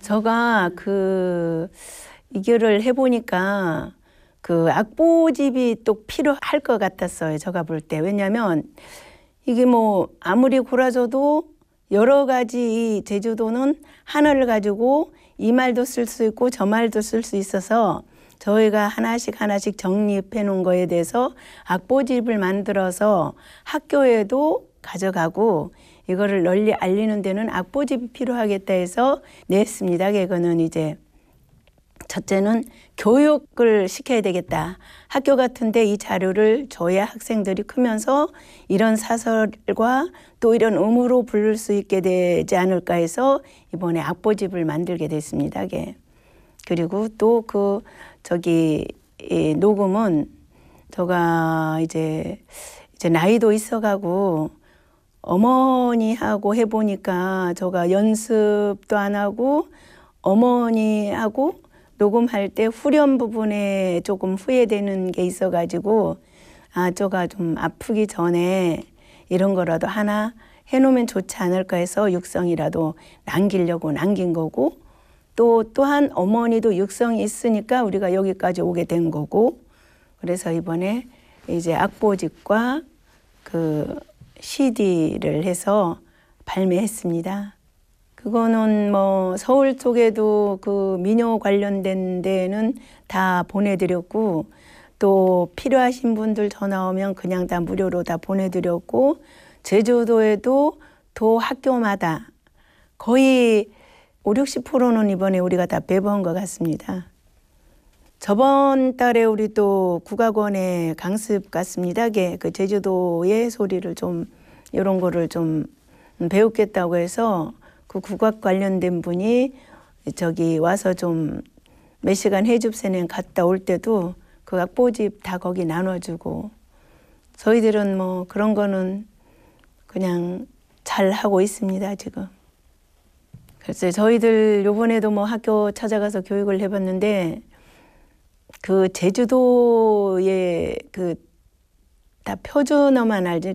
제가 이거를 해보니까 악보집이 또 필요할 것 같았어요. 제가 볼 때. 왜냐하면 이게 뭐 아무리 골아줘도 여러 가지 제주도는 하나를 가지고 이 말도 쓸 수 있고 저 말도 쓸 수 있어서 저희가 하나씩 정립해 놓은 거에 대해서 악보집을 만들어서 학교에도 가져가고 이거를 널리 알리는 데는 악보집이 필요하겠다 해서 냈습니다. 이거는 이제 첫째는 교육을 시켜야 되겠다. 학교 같은데 이 자료를 줘야 학생들이 크면서 이런 사설과 또 이런 의무로 부를 수 있게 되지 않을까 해서 이번에 악보집을 만들게 됐습니다. 그리고 또 이 녹음은 제가 이제 나이도 있어가고 어머니하고 해보니까 제가 연습도 안 하고 어머니하고 녹음할 때 후렴 부분에 조금 후회되는 게 있어가지고 제가 좀 아프기 전에 이런 거라도 하나 해놓으면 좋지 않을까 해서 육성이라도 남기려고 남긴 거고 또한 어머니도 육성이 있으니까 우리가 여기까지 오게 된 거고 그래서 이번에 이제 악보집과 CD를 해서 발매했습니다. 그거는 뭐 서울 쪽에도 민요 관련된 데는 다 보내드렸고 또 필요하신 분들 전화 오면 그냥 다 무료로 다 보내드렸고 제주도에도 도 학교마다 거의 50~60%는 이번에 우리가 다 배부한 것 같습니다. 저번 달에 우리 또 국악원에 강습 갔습니다. 제주도의 소리를 좀 이런 거를 좀 배우겠다고 해서 국악 관련된 분이 와서 좀 몇 시간 해줍세는 갔다 올 때도 악보집 다 거기 나눠주고 저희들은 뭐 그런 거는 그냥 잘 하고 있습니다. 지금. 글쎄 저희들 요번에도 뭐 학교 찾아가서 교육을 해봤는데 제주도의 다 표준어만 알지